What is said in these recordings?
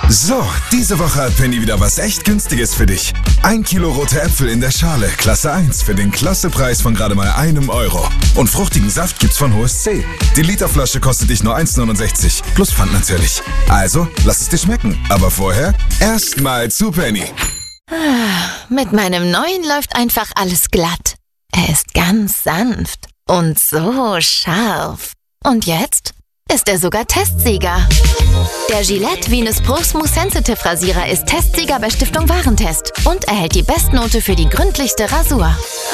So, diese Woche hat Penny wieder was echt Günstiges für dich. 1 Kilo rote Äpfel in der Schale, Klasse 1, für den Klassepreis von gerade mal €1. Und fruchtigen Saft gibt's von Hohes C. Die Literflasche kostet dich nur 1,69, plus Pfand natürlich. Also, lass es dir schmecken. Aber vorher erstmal zu Penny. Mit meinem neuen läuft einfach alles glatt. Er ist ganz sanft und so scharf. Und jetzt ist er sogar Testsieger. Der Gillette Venus Pro Smooth Sensitive Rasierer ist Testsieger bei Stiftung Warentest und erhält die Bestnote für die gründlichste Rasur.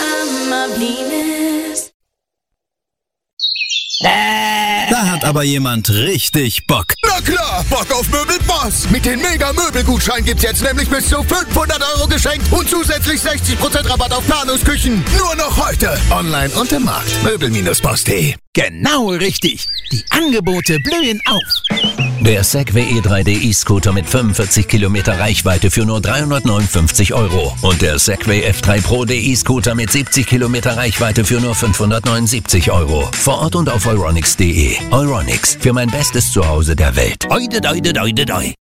Da hat aber jemand richtig Bock. Na klar, Bock auf Möbelboss. Mit den Mega-Möbelgutschein gibt's jetzt nämlich bis zu 500 € geschenkt und zusätzlich 60% Rabatt auf Planungsküchen. Nur noch heute. Online und im Markt. Möbel-boss.de. Genau richtig. Die Angebote blühen auf. Der Segway E3D E-Scooter mit 45 Kilometer Reichweite für nur 359 € und der Segway F3 Pro E-Scooter mit 70 Kilometer Reichweite für nur 579 €. Vor Ort und auf euronics.de. Euronics, für mein bestes Zuhause der Welt. Oide, doide, doide, doi.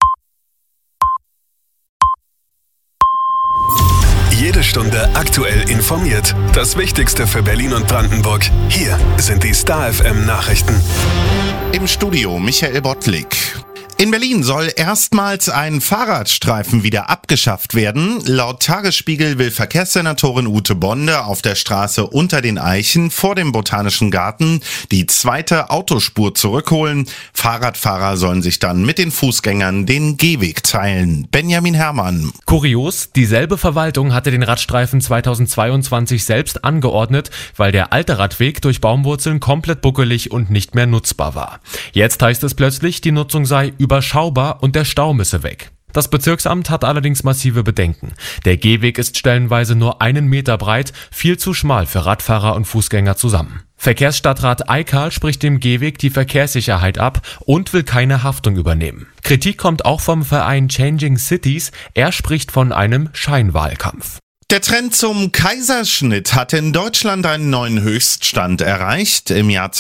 Jede Stunde aktuell informiert. Das Wichtigste für Berlin und Brandenburg. Hier sind die Star FM Nachrichten. Im Studio Michael Bottlik. In Berlin soll erstmals ein Fahrradstreifen wieder abgeschafft werden. Laut Tagesspiegel will Verkehrssenatorin Ute Bonde auf der Straße unter den Eichen vor dem Botanischen Garten die zweite Autospur zurückholen. Fahrradfahrer sollen sich dann mit den Fußgängern den Gehweg teilen. Benjamin Herrmann. Kurios, dieselbe Verwaltung hatte den Radstreifen 2022 selbst angeordnet, weil der alte Radweg durch Baumwurzeln komplett buckelig und nicht mehr nutzbar war. Jetzt heißt es plötzlich, die Nutzung sei überschaubar und der Stau müsse weg. Das Bezirksamt hat allerdings massive Bedenken. Der Gehweg ist stellenweise nur 1 Meter breit, viel zu schmal für Radfahrer und Fußgänger zusammen. Verkehrsstadtrat Eikal spricht dem Gehweg die Verkehrssicherheit ab und will keine Haftung übernehmen. Kritik kommt auch vom Verein Changing Cities. Er spricht von einem Scheinwahlkampf. Der Trend zum Kaiserschnitt hat in Deutschland einen neuen Höchststand erreicht. Im Jahr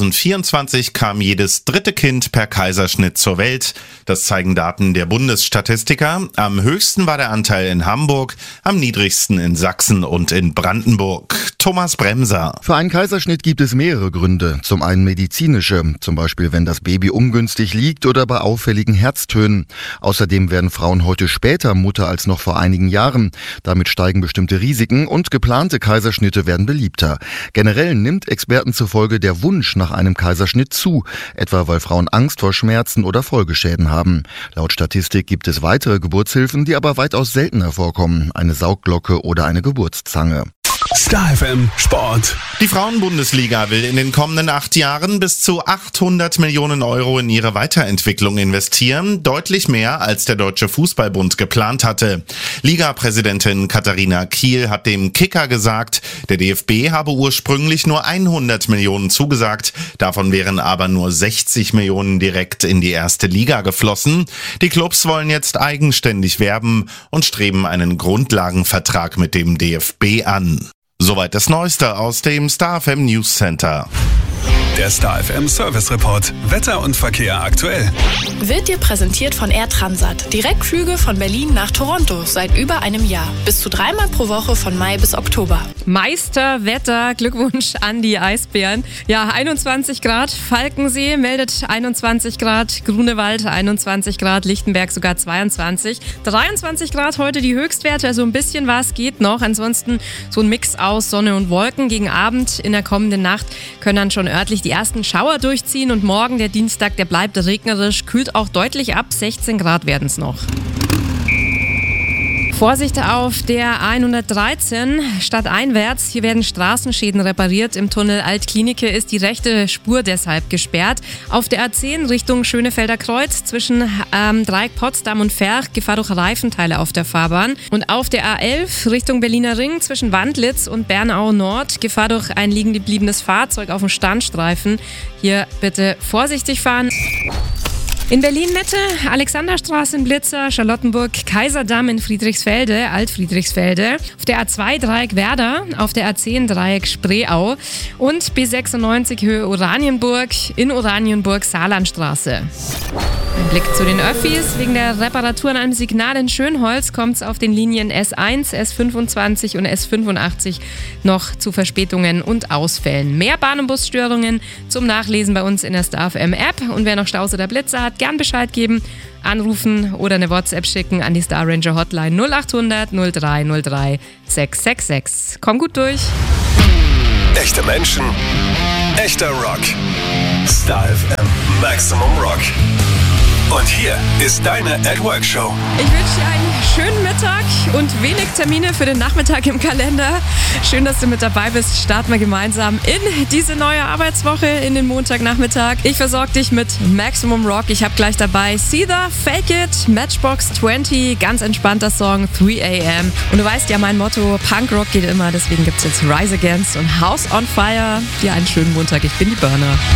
2024 kam jedes 3. Kind per Kaiserschnitt zur Welt. Das zeigen Daten der Bundesstatistiker. Am höchsten war der Anteil in Hamburg, am niedrigsten in Sachsen und in Brandenburg. Thomas Bremser. Für einen Kaiserschnitt gibt es mehrere Gründe. Zum einen medizinische, zum Beispiel wenn das Baby ungünstig liegt oder bei auffälligen Herztönen. Außerdem werden Frauen heute später Mutter als noch vor einigen Jahren. Damit steigen bestimmte Risiken und geplante Kaiserschnitte werden beliebter. Generell nimmt Experten zufolge der Wunsch nach einem Kaiserschnitt zu, etwa weil Frauen Angst vor Schmerzen oder Folgeschäden haben. Laut Statistik gibt es weitere Geburtshilfen, die aber weitaus seltener vorkommen, eine Saugglocke oder eine Geburtszange. Star FM Sport. Die Frauenbundesliga will in den kommenden 8 Jahren bis zu 800 Millionen € in ihre Weiterentwicklung investieren, deutlich mehr als der Deutsche Fußballbund geplant hatte. Ligapräsidentin Katharina Kiel hat dem Kicker gesagt, der DFB habe ursprünglich nur 100 Millionen zugesagt, davon wären aber nur 60 Millionen direkt in die erste Liga geflossen. Die Clubs wollen jetzt eigenständig werben und streben einen Grundlagenvertrag mit dem DFB an. Soweit das Neueste aus dem Star FM News Center. Der Star FM Service Report. Wetter und Verkehr aktuell. Wird dir präsentiert von Air Transat. Direktflüge von Berlin nach Toronto seit über einem Jahr. Bis zu 3-mal pro Woche von Mai bis Oktober. Meisterwetter, Glückwunsch an die Eisbären. Ja, 21 Grad, Falkensee meldet 21 Grad, Grunewald 21 Grad, Lichtenberg sogar 22. 23 Grad heute die Höchstwerte, also ein bisschen was geht noch. Ansonsten so ein Mix aus Sonne und Wolken. Gegen Abend in der kommenden Nacht können dann schon örtlich die ersten Schauer durchziehen und morgen, der Dienstag, der bleibt regnerisch, kühlt auch deutlich ab, 16 Grad werden es noch. Vorsicht auf der A113 stadteinwärts. Hier werden Straßenschäden repariert. Im Tunnel Altklinike ist die rechte Spur deshalb gesperrt. Auf der A10 Richtung Schönefelder Kreuz zwischen Dreieck Potsdam und Ferch Gefahr durch Reifenteile auf der Fahrbahn. Und auf der A11 Richtung Berliner Ring zwischen Wandlitz und Bernau Nord Gefahr durch ein liegen gebliebenes Fahrzeug auf dem Standstreifen. Hier bitte vorsichtig fahren. In Berlin-Mitte, Alexanderstraße in Blitzer, Charlottenburg, Kaiserdamm in Friedrichsfelde, Alt-Friedrichsfelde, auf der A2 Dreieck Werder, auf der A10 Dreieck Spreeau und B96 Höhe Oranienburg in Oranienburg Saarlandstraße. Ein Blick zu den Öffis. Wegen der Reparatur an einem Signal in Schönholz kommt es auf den Linien S1, S25 und S85 noch zu Verspätungen und Ausfällen. Mehr Bahn- und Busstörungen zum Nachlesen bei uns in der Star FM App. Und wer noch Staus oder Blitzer hat, gern Bescheid geben, anrufen oder eine WhatsApp schicken an die Star Ranger Hotline 0800 0303 666. Komm gut durch. Echte Menschen, echter Rock. Star FM Maximum Rock. Und hier ist deine @Work-Show. Ich wünsche dir einen schönen Mittag und wenig Termine für den Nachmittag im Kalender. Schön, dass du mit dabei bist. Starten wir gemeinsam in diese neue Arbeitswoche, in den Montagnachmittag. Ich versorge dich mit Maximum Rock. Ich habe gleich dabei Seether, Fake It, Matchbox 20, ganz entspannter Song 3 AM. Und du weißt ja, mein Motto, Punk Rock geht immer. Deswegen gibt es jetzt Rise Against und House on Fire. Dir einen schönen Montag. Ich bin die Burner.